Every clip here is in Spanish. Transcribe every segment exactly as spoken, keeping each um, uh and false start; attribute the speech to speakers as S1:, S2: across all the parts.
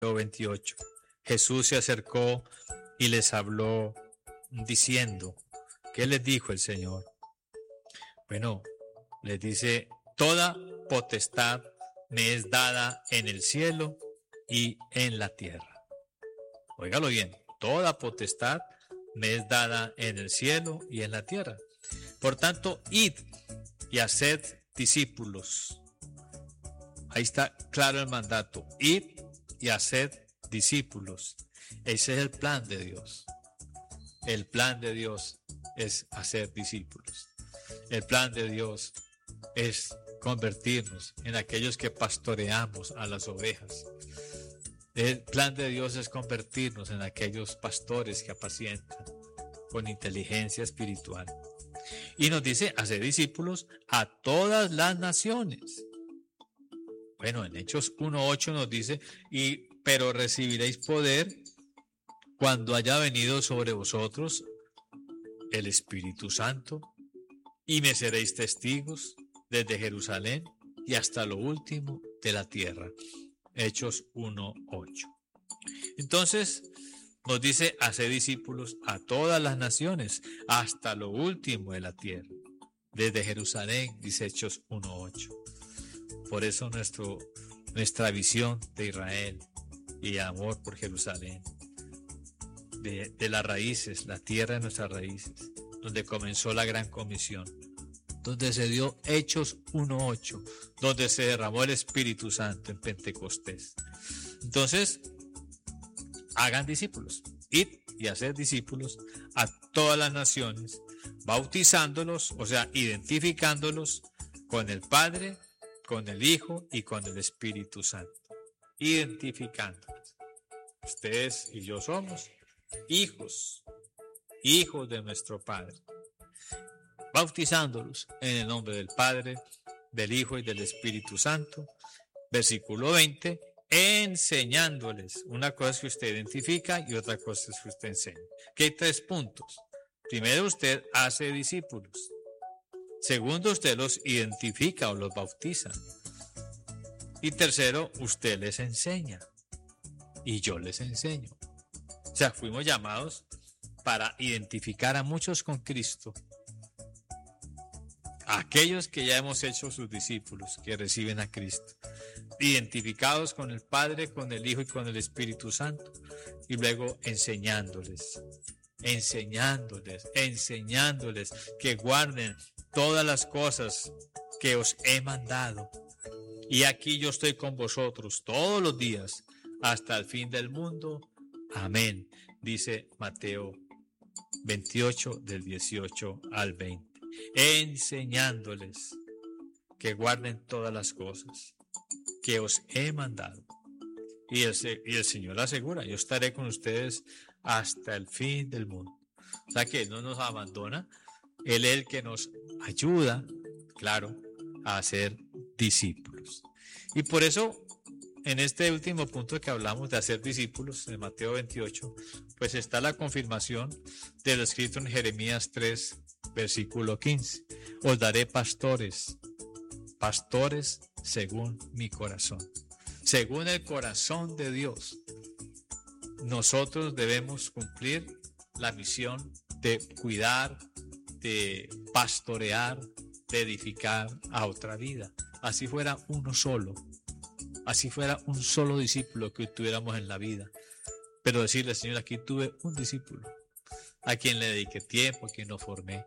S1: veintiocho. Jesús se acercó y les habló diciendo, ¿qué les dijo el Señor? Bueno, les dice, toda potestad me es dada en el cielo y en la tierra. Óigalo bien, toda potestad me es dada en el cielo y en la tierra. Por tanto, id y haced discípulos. Ahí está claro el mandato, id y haced discípulos. Ese es el plan de Dios. El plan de Dios es hacer discípulos. El plan de Dios es convertirnos en aquellos que pastoreamos a las ovejas. El plan de Dios es convertirnos en aquellos pastores que apacientan con inteligencia espiritual. Y nos dice, hacer discípulos a todas las naciones. Bueno, en Hechos uno ocho nos dice, y pero recibiréis poder cuando haya venido sobre vosotros el Espíritu Santo, y me seréis testigos desde Jerusalén y hasta lo último de la tierra. Hechos uno ocho. Entonces nos dice, hacer discípulos a todas las naciones, hasta lo último de la tierra. Desde Jerusalén, dice Hechos uno ocho. Por eso nuestro, nuestra visión de Israel y amor por Jerusalén, de, de las raíces, la tierra de nuestras raíces, donde comenzó la gran comisión, donde se dio Hechos uno ocho, donde se derramó el Espíritu Santo en Pentecostés. Entonces, hagan discípulos, id y haced discípulos a todas las naciones, bautizándolos, o sea, identificándolos con el Padre, con el Hijo y con el Espíritu Santo. Identificándolos. Ustedes y yo somos hijos, hijos de nuestro Padre. Bautizándolos en el nombre del Padre, del Hijo y del Espíritu Santo. Versículo veinte, enseñándoles. Una cosa es que usted identifica y otra cosa es que usted enseña. Que hay tres puntos. Primero, usted hace discípulos. Segundo, usted los identifica o los bautiza. Y tercero, usted les enseña. Y yo les enseño. O sea, fuimos llamados para identificar a muchos con Cristo. Aquellos que ya hemos hecho sus discípulos, que reciben a Cristo, identificados con el Padre, con el Hijo y con el Espíritu Santo, y luego enseñándoles, enseñándoles, enseñándoles que guarden todas las cosas que os he mandado. Y aquí yo estoy con vosotros todos los días hasta el fin del mundo. Amén, dice Mateo veintiocho, del dieciocho al veinte. Enseñándoles que guarden todas las cosas que os he mandado. Y el, y el Señor asegura, yo estaré con ustedes hasta el fin del mundo. O sea que Él no nos abandona, Él es el que nos ayuda, claro, a ser discípulos. Y por eso, en este último punto que hablamos de hacer discípulos, en Mateo veintiocho, pues está la confirmación de lo escrito en Jeremías tres, versículo quince. Os daré pastores, pastores según mi corazón. Según el corazón de Dios, nosotros debemos cumplir la misión de cuidar, de pastorear, de edificar a otra vida. Así fuera uno solo, así fuera un solo discípulo que tuviéramos en la vida. Pero decirle, Señor, aquí tuve un discípulo, a quien le dediqué tiempo, a quien lo formé.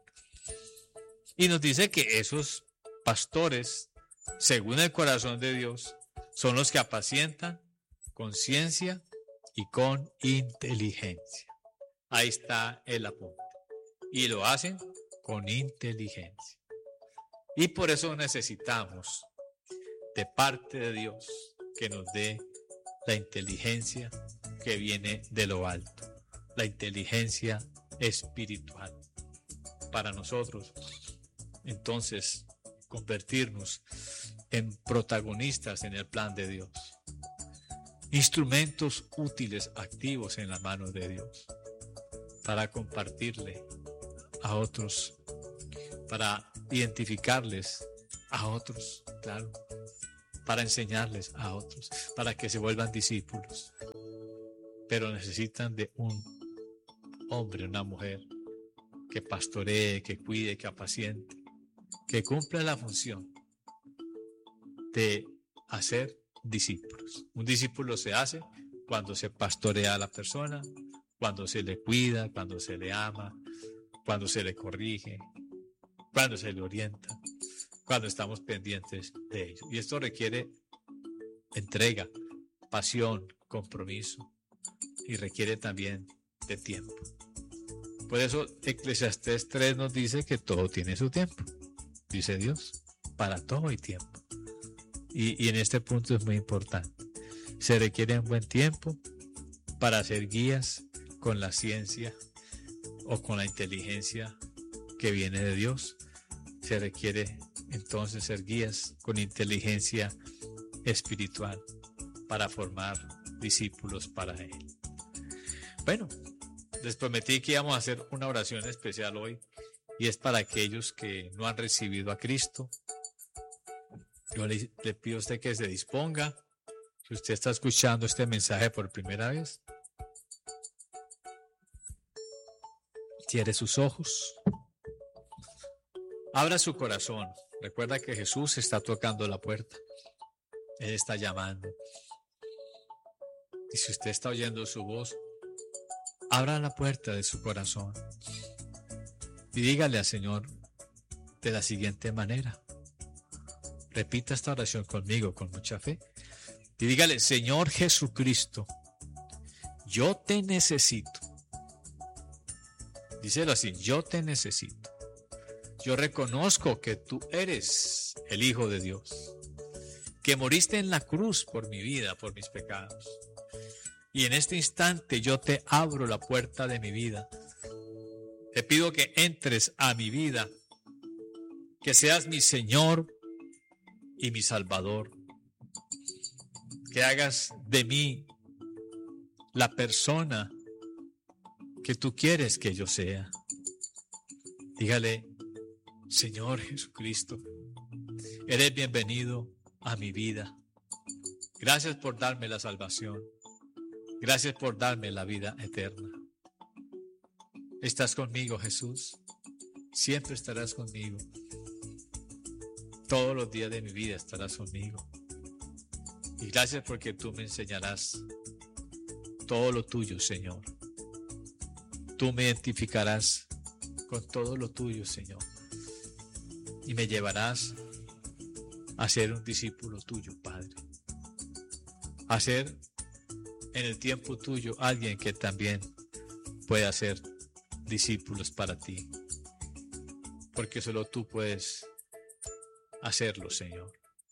S1: Y nos dice que esos pastores, según el corazón de Dios, son los que apacientan con ciencia y con inteligencia. Ahí está el apunte. Y lo hacen con inteligencia. Y por eso necesitamos de parte de Dios que nos dé la inteligencia que viene de lo alto, la inteligencia espiritual. Para nosotros, entonces, convertirnos en protagonistas en el plan de Dios, instrumentos útiles, activos en las manos de Dios, para compartirle a otros, para identificarles a otros, claro, para enseñarles a otros, para que se vuelvan discípulos. pero necesitan de un hombre, una mujer que pastoree, que cuide, que apaciente, que cumpla la función de hacer discípulos. Un discípulo se hace cuando se pastorea a la persona, cuando se le cuida, cuando se le ama, cuando se le corrige, cuando se le orienta, cuando estamos pendientes de ello. Y esto requiere entrega, pasión, compromiso y requiere también de tiempo. Por eso Eclesiastés tres nos dice que todo tiene su tiempo, dice Dios, para todo hay tiempo. Y, y en este punto es muy importante. Se requiere un buen tiempo para hacer guías con la ciencia o con la inteligencia que viene de Dios. Se requiere entonces ser guías con inteligencia espiritual para formar discípulos para Él. Bueno, les prometí que íbamos a hacer una oración especial hoy y es para aquellos que no han recibido a Cristo. Yo le, le pido a usted que se disponga. Si usted está escuchando este mensaje por primera vez, cierre sus ojos, abra su corazón. Recuerda que Jesús está tocando la puerta. Él está llamando. Y si usted está oyendo su voz, abra la puerta de su corazón y dígale al Señor de la siguiente manera. Repita esta oración conmigo con mucha fe y dígale: Señor Jesucristo, yo te necesito. Díselo así: yo te necesito. Yo reconozco que tú eres el Hijo de Dios, que moriste en la cruz por mi vida, por mis pecados. Y en este instante yo te abro la puerta de mi vida. Te pido que entres a mi vida, que seas mi Señor y mi Salvador, que hagas de mí la persona que tú quieres que yo sea. Dígale: Señor Jesucristo, eres bienvenido a mi vida. Gracias por darme la salvación. Gracias por darme la vida eterna. Estás conmigo, Jesús. Siempre estarás conmigo. Todos los días de mi vida estarás conmigo. Y gracias porque tú me enseñarás todo lo tuyo, Señor. Tú me identificarás con todo lo tuyo, Señor. Y me llevarás a ser un discípulo tuyo, Padre. A ser en el tiempo tuyo alguien que también pueda ser discípulos para ti. Porque solo tú puedes hacerlo, Señor.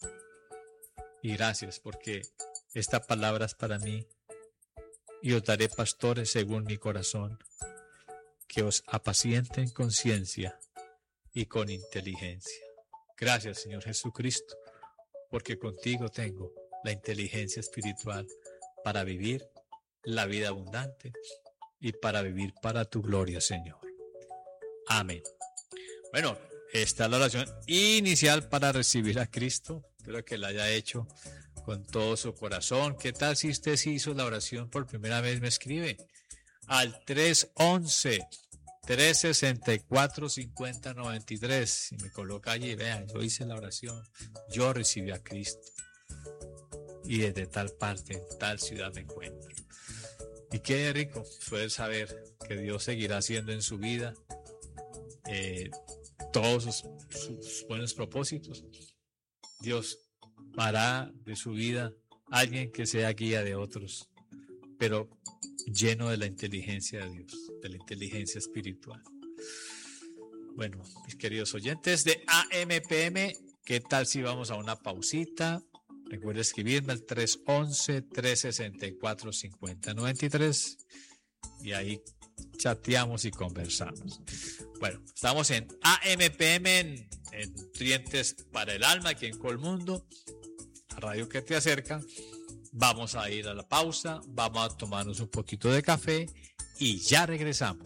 S1: Y gracias porque esta palabra es para mí. Y os daré pastores según mi corazón, que os apacienten con ciencia y con inteligencia. Gracias, Señor Jesucristo, porque contigo tengo la inteligencia espiritual para vivir la vida abundante y para vivir para tu gloria, Señor. Amén. Bueno, esta es la oración inicial para recibir a Cristo. Espero que la haya hecho con todo su corazón. ¿Qué tal si usted sí hizo la oración por primera vez? Me escribe al tres once, tres sesenta y cuatro, cincuenta noventa y tres y me coloca allí. Vean, yo hice la oración, yo recibí a Cristo y desde tal parte, en tal ciudad me encuentro. Y qué rico poder saber que Dios seguirá haciendo en su vida eh, todos sus, sus buenos propósitos. Dios hará de su vida alguien que sea guía de otros, pero lleno de la inteligencia de Dios, de la inteligencia espiritual. Bueno, mis queridos oyentes de A M P M, ¿qué tal si vamos a una pausita? Recuerda escribirme al tres once, tres sesenta y cuatro, cincuenta noventa y tres y ahí chateamos y conversamos. Bueno, estamos en A M P M, en, en Nutrientes para el Alma, aquí en Colmundo, la radio que te acerca. Vamos a ir a la pausa, vamos a tomarnos un poquito de café y ya regresamos.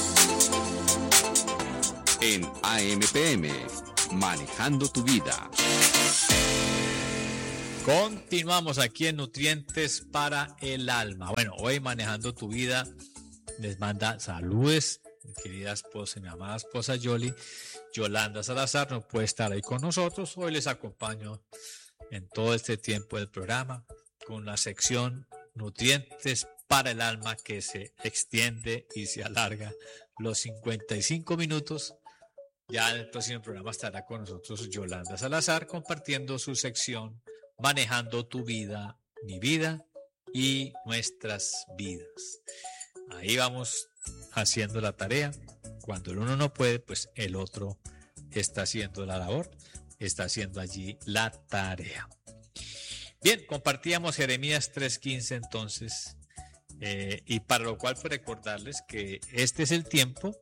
S2: En A M P M, manejando tu vida.
S1: Continuamos aquí en Nutrientes para el Alma. Bueno, hoy manejando tu vida les manda saludes, mi querida esposa, mi amada esposa Yoli. Yolanda Salazar no puede estar ahí con nosotros. Hoy les acompaño en todo este tiempo del programa con la sección Nutrientes para el Alma, que se extiende y se alarga los cincuenta y cinco minutos. Ya en el próximo programa estará con nosotros Yolanda Salazar compartiendo su sección Manejando tu vida, mi vida y nuestras vidas. Ahí vamos haciendo la tarea. Cuando el uno no puede, pues el otro está haciendo la labor, está haciendo allí la tarea. Bien, compartíamos Jeremías tres quince entonces, eh, y para lo cual fue recordarles que este es el tiempo,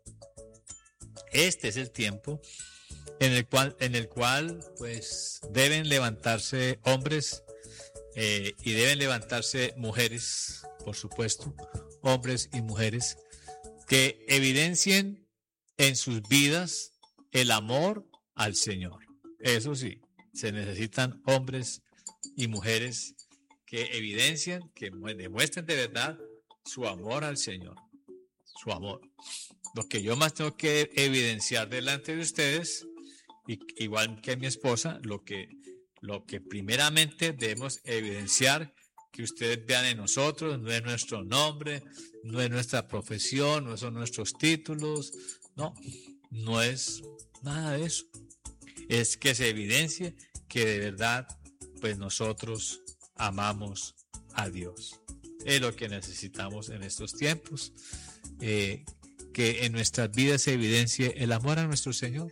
S1: este es el tiempo en el cual, en el cual pues deben levantarse hombres eh, y deben levantarse mujeres, por supuesto, hombres y mujeres que evidencien en sus vidas el amor al Señor. Eso sí, se necesitan hombres y mujeres que evidencien, que demuestren de verdad su amor al Señor, su amor. Lo que yo más tengo que evidenciar delante de ustedes, y, igual que mi esposa, lo que, lo que primeramente debemos evidenciar, que ustedes vean en nosotros, no es nuestro nombre, no es nuestra profesión, no son nuestros títulos, no, no es nada de eso. Es que se evidencie que de verdad, pues nosotros amamos a Dios. Es lo que necesitamos en estos tiempos, eh, que en nuestras vidas se evidencie el amor a nuestro Señor.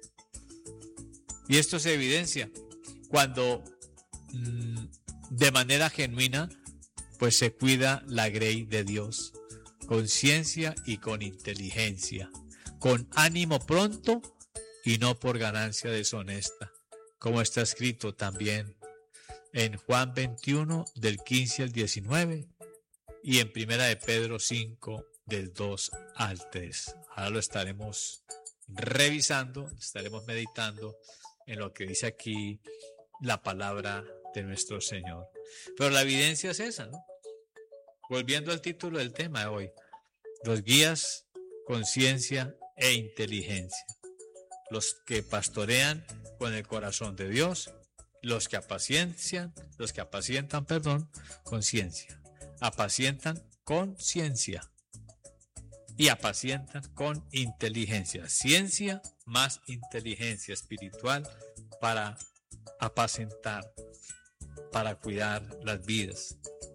S1: Y esto se evidencia cuando mmm, de manera genuina pues se cuida la grey de Dios, con ciencia y con inteligencia, con ánimo pronto y no por ganancia deshonesta, como está escrito también en Juan veintiuno del quince al diecinueve y en Primera de Pedro cinco del dos al tres. Ahora lo estaremos revisando, estaremos meditando en lo que dice aquí la palabra de nuestro Señor. Pero la evidencia es esa, ¿no? Volviendo al título del tema de hoy, los guías, conciencia e inteligencia, los que pastorean con el corazón de Dios, los que apacientan, los que apacientan, perdón, con ciencia, apacientan con ciencia y apacientan con inteligencia, ciencia más inteligencia espiritual para apacentar, para cuidar las vidas.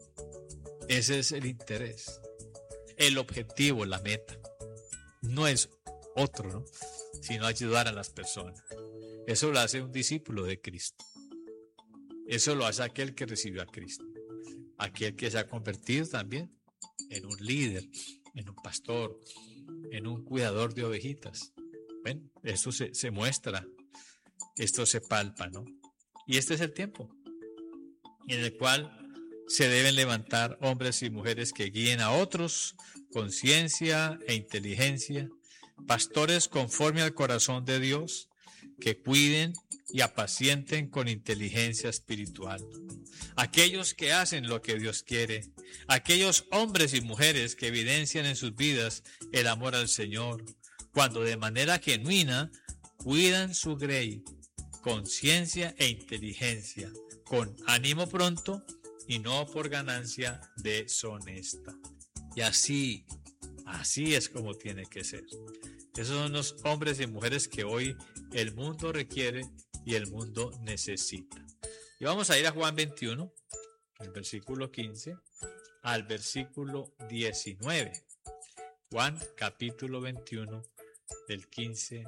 S1: Ese es el interés, el objetivo, la meta. No es otro, ¿no? Sino ayudar a las personas. Eso lo hace un discípulo de Cristo. Eso lo hace aquel que recibió a Cristo. Aquel que se ha convertido también en un líder, en un pastor, en un cuidador de ovejitas. Bueno, eso se, se muestra, esto se palpa, ¿no? Y este es el tiempo en el cual se deben levantar hombres y mujeres que guíen a otros con ciencia e inteligencia, pastores conforme al corazón de Dios, que cuiden y apacienten con inteligencia espiritual. Aquellos que hacen lo que Dios quiere, aquellos hombres y mujeres que evidencian en sus vidas el amor al Señor, cuando de manera genuina cuidan su grey con ciencia e inteligencia, con ánimo pronto y no por ganancia deshonesta. Y así, así es como tiene que ser. Esos son los hombres y mujeres que hoy el mundo requiere y el mundo necesita. Y vamos a ir a Juan veintiuno, el versículo quince, al versículo diecinueve. Juan capítulo veintiuno, del quince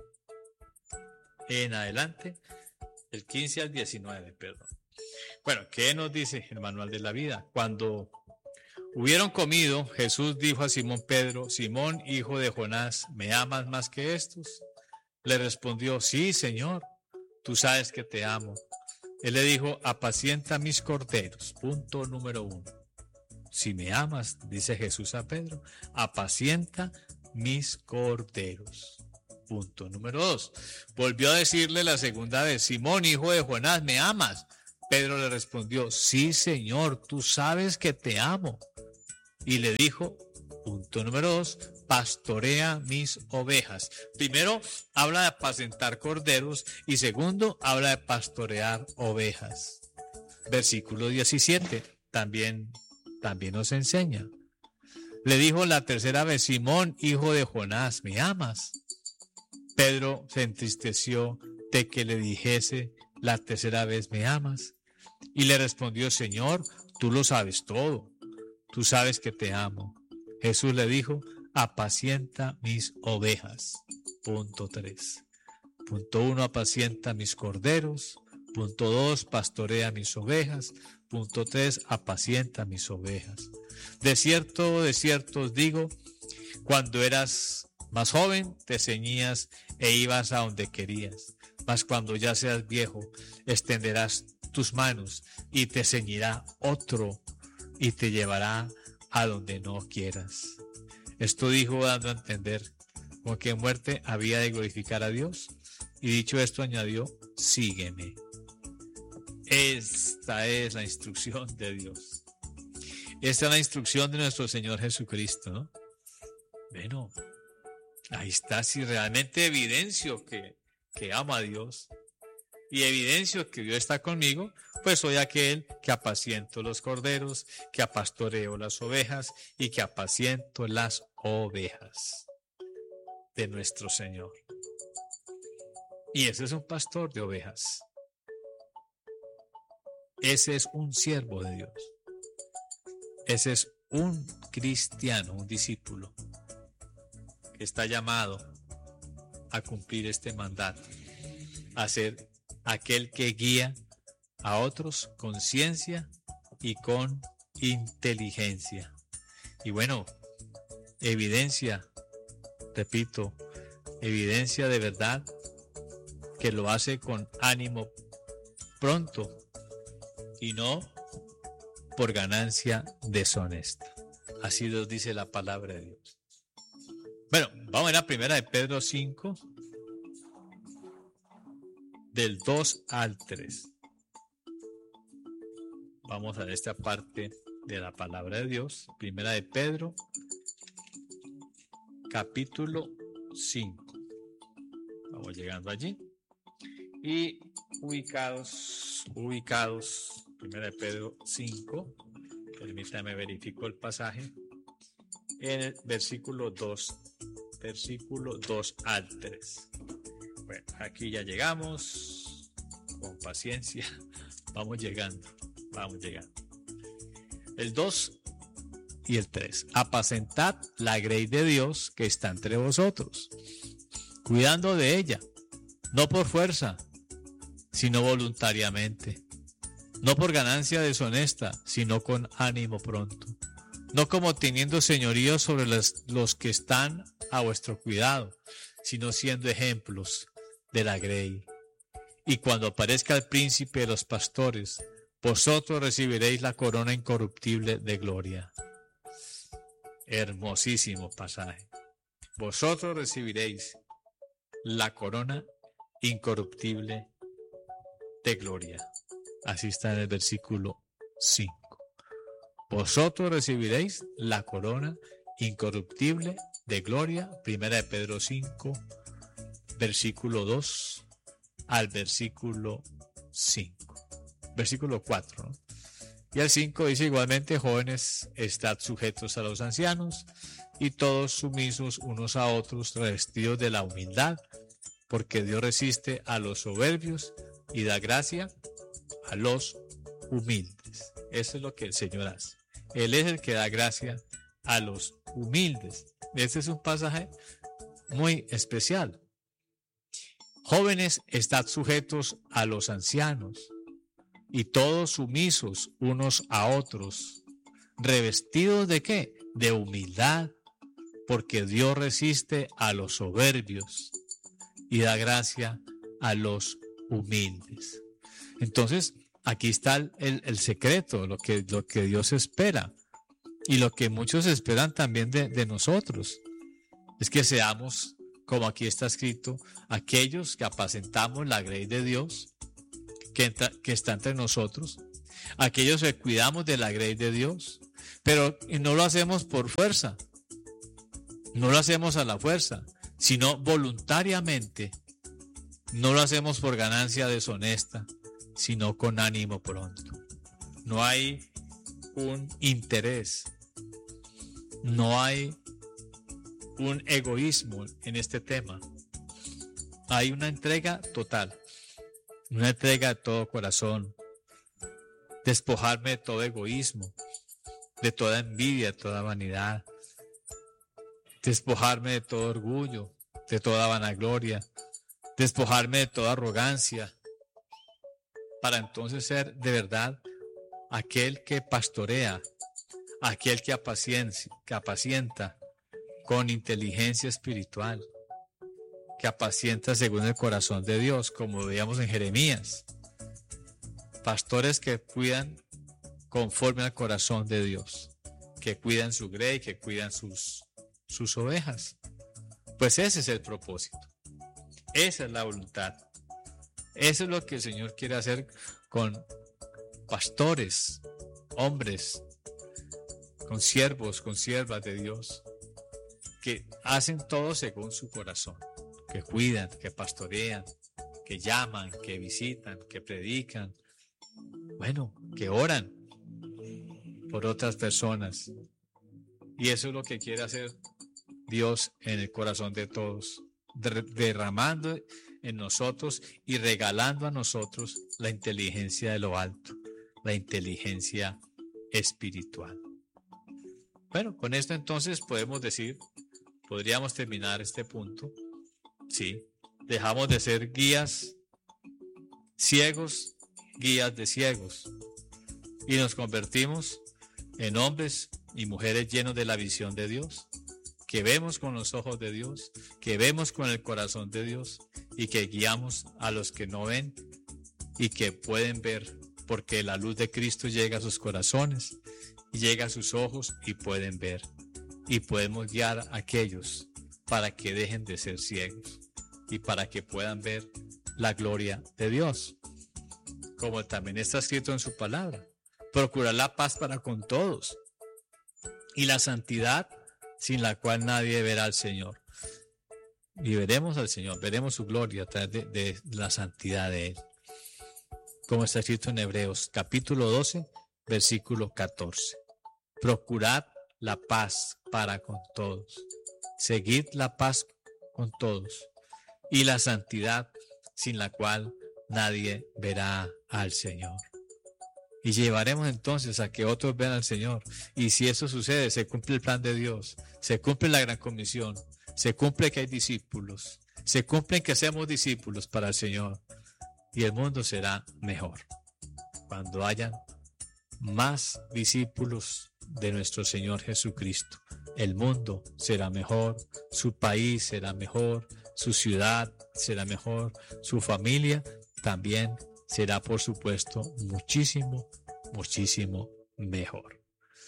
S1: en adelante, del quince al diecinueve, perdón. Bueno, ¿qué nos dice el manual de la vida? Cuando hubieron comido, Jesús dijo a Simón Pedro: Simón, hijo de Jonás, ¿me amas más que estos? Le respondió: sí, Señor, tú sabes que te amo. Él le dijo: apacienta mis corderos. Punto número uno. Si me amas, dice Jesús a Pedro, apacienta mis corderos. Punto número dos. Volvió a decirle la segunda vez: Simón, hijo de Jonás, ¿me amas? Pedro le respondió, sí, Señor, tú sabes que te amo. Y le dijo, punto número dos, pastorea mis ovejas. Primero, habla de apacentar corderos y segundo, habla de pastorear ovejas. Versículo diecisiete, también, también nos enseña. Le dijo la tercera vez, Simón, hijo de Jonás, ¿me amas? Pedro se entristeció de que le dijese la tercera vez, ¿me amas? Y le respondió, Señor, tú lo sabes todo, tú sabes que te amo. Jesús le dijo, apacienta mis ovejas. Punto tres. Punto uno, apacienta mis corderos. Punto dos, pastorea mis ovejas. Punto tres, apacienta mis ovejas. De cierto, de cierto os digo, cuando eras más joven te ceñías e ibas a donde querías. Mas cuando ya seas viejo, extenderás tus manos y te ceñirá otro y te llevará a donde no quieras. Esto dijo dando a entender con que en muerte había de glorificar a Dios. Y dicho esto añadió, sígueme. Esta es la instrucción de Dios. Esta es la instrucción de nuestro Señor Jesucristo, ¿no? Bueno, ahí está, si realmente evidencio que, que amo a Dios y evidencio que Dios está conmigo, pues soy aquel que apaciento los corderos, que apastoreo las ovejas y que apaciento las ovejas de nuestro Señor. Y ese es un pastor de ovejas. Ese es un siervo de Dios. Ese es un cristiano, un discípulo que está llamado a cumplir este mandato, a ser aquel que guía a otros con ciencia y con inteligencia. Y bueno, evidencia, repito, evidencia de verdad que lo hace con ánimo pronto y no por ganancia deshonesta. Así nos dice la palabra de Dios. Bueno, vamos a la primera de Pedro cinco, del dos al tres. Vamos a esta parte de la palabra de Dios. Primera de Pedro, capítulo cinco. Vamos llegando allí. Y ubicados, ubicados, primera de Pedro cinco, permítame verifico el pasaje, en el versículo dos, versículo dos al tres. Bueno, aquí ya llegamos, con paciencia, vamos llegando, vamos llegando. El dos y el tres. Apacentad la grey de Dios que está entre vosotros, cuidando de ella, no por fuerza, sino voluntariamente, no por ganancia deshonesta, sino con ánimo pronto, no como teniendo señorío sobre los, los que están a vuestro cuidado, sino siendo ejemplos de la grey. Y cuando aparezca el príncipe de los pastores, vosotros recibiréis la corona incorruptible de gloria. Hermosísimo pasaje. Vosotros recibiréis la corona incorruptible de gloria. Así está en el versículo cinco. Vosotros recibiréis la corona incorruptible de gloria. Primera de Pedro cinco, versículo dos al versículo cinco. Versículo cuatro, ¿no? Y el cinco dice igualmente, jóvenes, estad sujetos a los ancianos y todos sumisos unos a otros, revestidos de la humildad, porque Dios resiste a los soberbios y da gracia a los humildes. Eso es lo que el Señor hace. Él es el que da gracia a los humildes. Este es un pasaje muy especial. Jóvenes, estad sujetos a los ancianos y todos sumisos unos a otros, revestidos de ¿qué? De humildad, porque Dios resiste a los soberbios y da gracia a los humildes. Entonces, aquí está el, el, el secreto, lo que, lo que Dios espera y lo que muchos esperan también de, de nosotros, es que seamos, como aquí está escrito, aquellos que apacentamos la grey de Dios, que, entra, que está entre nosotros, aquellos que cuidamos de la grey de Dios, pero no lo hacemos por fuerza, no lo hacemos a la fuerza, sino voluntariamente. No lo hacemos por ganancia deshonesta, sino con ánimo pronto. No hay un interés, no hay un egoísmo en este tema. Hay una entrega total, una entrega de todo corazón, despojarme de todo egoísmo, de toda envidia, de toda vanidad, despojarme de todo orgullo, de toda vanagloria, despojarme de toda arrogancia, para entonces ser de verdad aquel que pastorea, aquel que apacienta, que apacienta con inteligencia espiritual, que apacienta según el corazón de Dios, como veíamos en Jeremías. Pastores que cuidan conforme al corazón de Dios, que cuidan su grey, que cuidan sus, sus ovejas. Pues ese es el propósito, esa es la voluntad, eso es lo que el Señor quiere hacer con pastores, hombres, con siervos, con siervas de Dios, que hacen todo según su corazón, que cuidan, que pastorean, que llaman, que visitan, que predican, bueno, que oran por otras personas. Y eso es lo que quiere hacer Dios en el corazón de todos, derramando en nosotros y regalando a nosotros la inteligencia de lo alto, la inteligencia espiritual. Bueno, con esto entonces podemos decir, podríamos terminar este punto. Sí, dejamos de ser guías ciegos, guías de ciegos, y nos convertimos en hombres y mujeres llenos de la visión de Dios, que vemos con los ojos de Dios, que vemos con el corazón de Dios y que guiamos a los que no ven y que pueden ver, porque la luz de Cristo llega a sus corazones y llega a sus ojos y pueden ver, y podemos guiar a aquellos para que dejen de ser ciegos y para que puedan ver la gloria de Dios, como también está escrito en su palabra: procurar la paz para con todos y la santidad, sin la cual nadie verá al Señor. Y veremos al Señor, veremos su gloria a través de, de la santidad de Él, como está escrito en Hebreos capítulo doce, versículo catorce. Procurad la paz para con todos, seguid la paz con todos y la santidad, sin la cual nadie verá al Señor. Y llevaremos entonces a que otros vean al Señor. Y si eso sucede, se cumple el plan de Dios, se cumple la gran comisión, se cumple que hay discípulos, se cumple que seamos discípulos para el Señor. Y el mundo será mejor cuando hayan más discípulos de nuestro Señor Jesucristo. El mundo será mejor, su país será mejor, su ciudad será mejor, su familia también será, por supuesto, muchísimo, muchísimo mejor.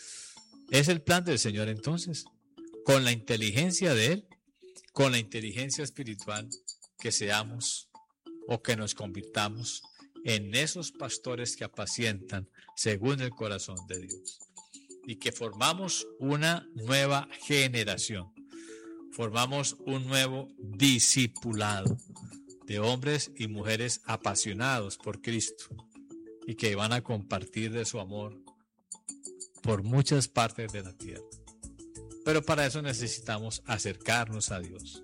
S1: Es el plan del Señor entonces, con la inteligencia de Él, con la inteligencia espiritual, que seamos o que nos convirtamos en esos pastores que apacientan según el corazón de Dios y que formamos una nueva generación, formamos un nuevo discipulado de hombres y mujeres apasionados por Cristo y que van a compartir de su amor por muchas partes de la tierra. Pero para eso necesitamos acercarnos a Dios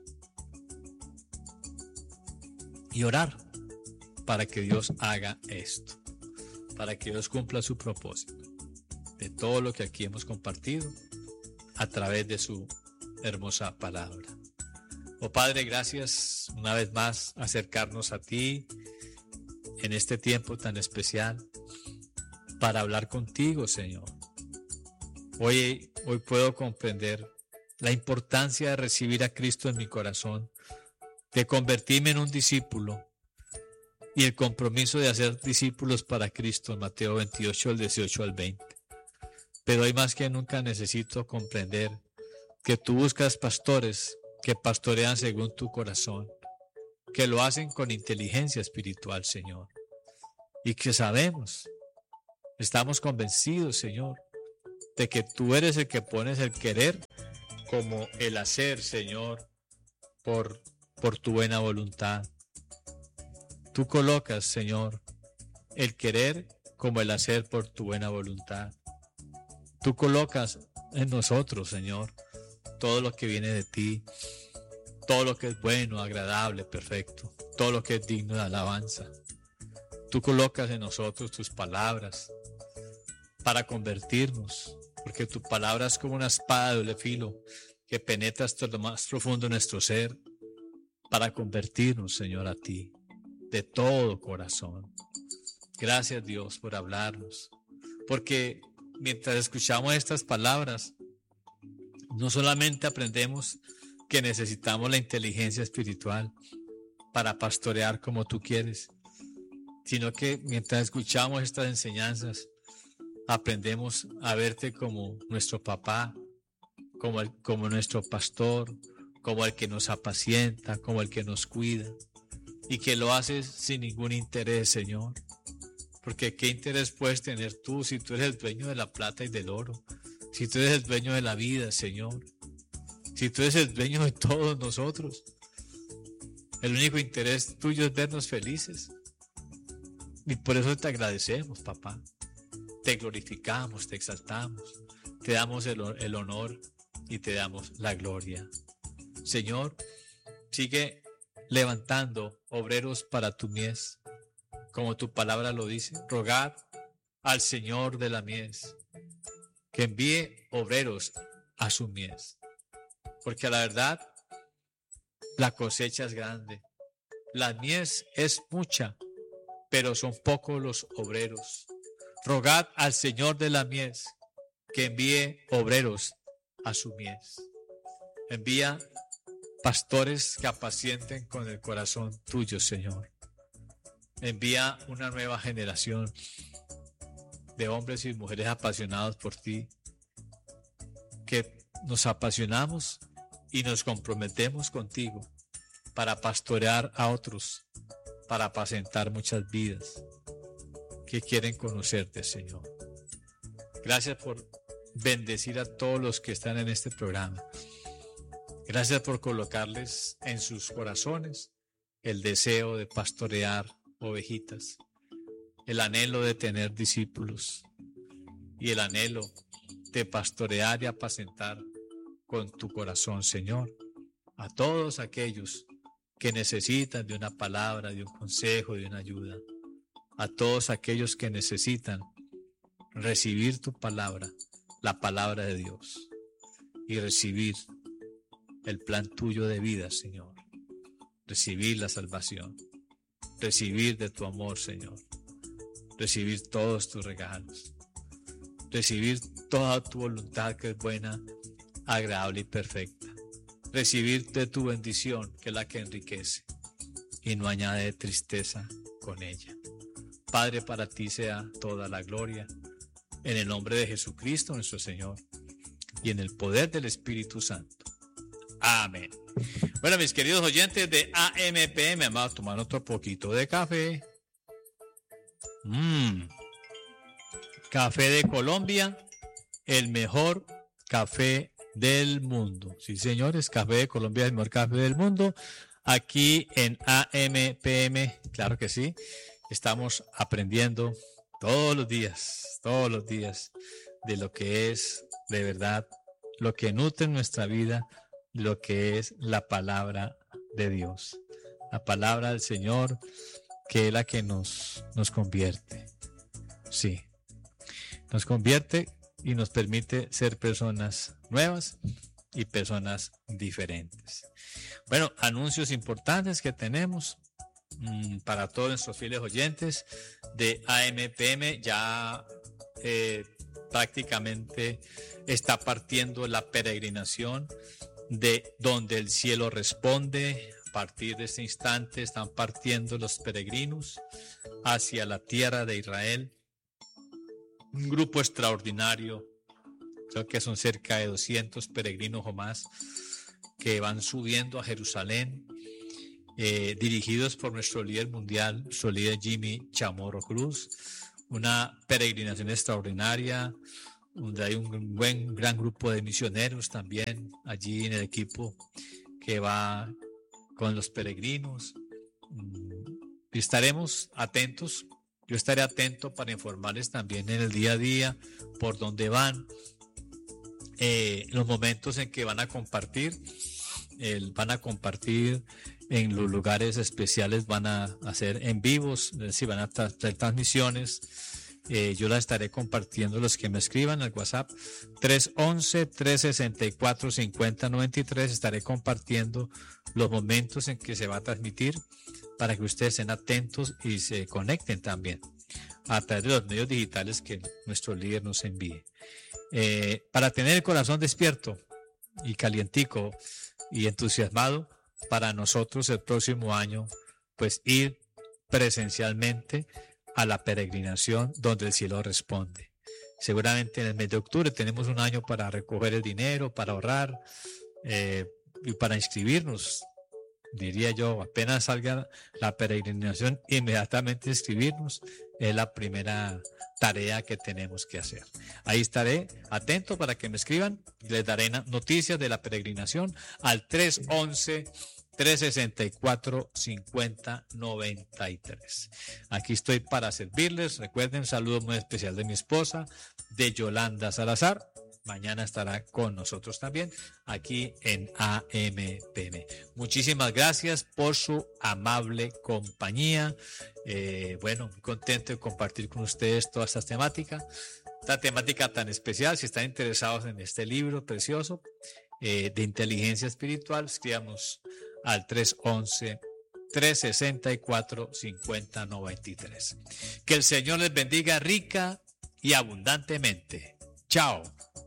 S1: y orar para que Dios haga esto, para que Dios cumpla su propósito de todo lo que aquí hemos compartido a través de su hermosa palabra. Oh Padre, gracias una vez más acercarnos a ti en este tiempo tan especial para hablar contigo, Señor. Hoy, hoy puedo comprender la importancia de recibir a Cristo en mi corazón, de convertirme en un discípulo y el compromiso de hacer discípulos para Cristo en Mateo veintiocho, del dieciocho al veinte. Pero hoy más que nunca necesito comprender que tú buscas pastores que pastorean según tu corazón, que lo hacen con inteligencia espiritual, Señor, y que sabemos, estamos convencidos, Señor, de que tú eres el que pones el querer como el hacer, Señor, por, por tu buena voluntad. Tú colocas, Señor, el querer como el hacer por tu buena voluntad. Tú colocas en nosotros, Señor, todo lo que viene de ti, todo lo que es bueno, agradable, perfecto, todo lo que es digno de alabanza. Tú colocas en nosotros tus palabras para convertirnos, porque tu palabra es como una espada de doble filo que penetra hasta lo más profundo de nuestro ser, para convertirnos, Señor, a ti, de todo corazón. Gracias, Dios, por hablarnos, porque mientras escuchamos estas palabras, no solamente aprendemos que necesitamos la inteligencia espiritual para pastorear como tú quieres, sino que mientras escuchamos estas enseñanzas, aprendemos a verte como nuestro papá, como, el, como nuestro pastor, como el que nos apacienta, como el que nos cuida, y que lo haces sin ningún interés, Señor. Porque ¿qué interés puedes tener tú si tú eres el dueño de la plata y del oro? Si tú eres el dueño de la vida, Señor. Si tú eres el dueño de todos nosotros. El único interés tuyo es vernos felices. Y por eso te agradecemos, papá. Te glorificamos, te exaltamos. Te damos el, el honor y te damos la gloria. Señor, sigue levantando obreros para tu mies. Como tu palabra lo dice, rogad al Señor de la mies que envíe obreros a su mies. Porque a la verdad, la cosecha es grande. La mies es mucha, pero son pocos los obreros. Rogad al Señor de la mies que envíe obreros a su mies. Envía pastores que apacienten con el corazón tuyo, Señor. Envía una nueva generación de hombres y mujeres apasionados por ti, que nos apasionamos y nos comprometemos contigo para pastorear a otros, para apacentar muchas vidas que quieren conocerte, Señor. Gracias por bendecir a todos los que están en este programa. Gracias por colocarles en sus corazones el deseo de pastorear ovejitas, el anhelo de tener discípulos y el anhelo de pastorear y apacentar con tu corazón, Señor, a todos aquellos que necesitan de una palabra, de un consejo, de una ayuda, a todos aquellos que necesitan recibir tu palabra, la palabra de Dios, y recibir el plan tuyo de vida, Señor, recibir la salvación, recibir de tu amor, Señor, recibir todos tus regalos, recibir toda tu voluntad que es buena, agradable y perfecta, recibir de tu bendición que es la que enriquece y no añade tristeza con ella. Padre, para ti sea toda la gloria, en el nombre de Jesucristo nuestro Señor y en el poder del Espíritu Santo. Amén. Bueno, mis queridos oyentes de A M P M, vamos a tomar otro poquito de café. Mmm. Café de Colombia, el mejor café del mundo. Sí, señores, Café de Colombia es el mejor café del mundo. Aquí en A M P M, claro que sí, estamos aprendiendo todos los días, todos los días, de lo que es de verdad, lo que nutre nuestra vida, lo que es la palabra de Dios, la palabra del Señor, que es la que nos, nos convierte. Sí, nos convierte y nos permite ser personas nuevas y personas diferentes. Bueno, anuncios importantes que tenemos mmm, para todos nuestros fieles oyentes de A M P M. Ya eh, prácticamente está partiendo la peregrinación de donde el cielo responde. A partir de este instante están partiendo los peregrinos hacia la tierra de Israel. Un grupo extraordinario, creo que son cerca de doscientos peregrinos o más, que van subiendo a Jerusalén eh, dirigidos por nuestro líder mundial, nuestro líder Jimmy Chamorro Cruz. Una peregrinación extraordinaria, donde hay un buen, gran grupo de misioneros también allí en el equipo que va con los peregrinos. Y estaremos atentos. Yo estaré atento para informarles también en el día a día por dónde van, eh, los momentos en que van a compartir, eh, van a compartir en los lugares especiales, van a hacer en vivos, es decir, van a hacer transmisiones. Eh, yo las estaré compartiendo, los que me escriban al WhatsApp tres once, tres sesenta y cuatro, cincuenta noventa y tres. Estaré compartiendo los momentos en que se va a transmitir para que ustedes estén atentos y se conecten también a través de los medios digitales que nuestro líder nos envíe. Eh, para tener el corazón despierto y calientico y entusiasmado para nosotros el próximo año, pues ir presencialmente a la peregrinación donde el cielo responde. Seguramente en el mes de octubre tenemos un año para recoger el dinero, para ahorrar eh, y para inscribirnos. Diría yo, apenas salga la peregrinación, inmediatamente inscribirnos es la primera tarea que tenemos que hacer. Ahí estaré atento para que me escriban. Les daré noticias de la peregrinación al tres once, tres sesenta y cuatro, cincuenta noventa y tres. Aquí estoy para servirles. Recuerden, un saludo muy especial de mi esposa, de Yolanda Salazar. Mañana estará con nosotros también aquí en A M P M. Muchísimas gracias por su amable compañía. Eh, bueno, muy contento de compartir con ustedes todas estas temáticas. Esta temática tan especial. Si están interesados en este libro precioso eh, de inteligencia espiritual, escribamos al tres once, tres sesenta y cuatro, cincuenta noventa y tres. Que el Señor les bendiga rica y abundantemente. Chao.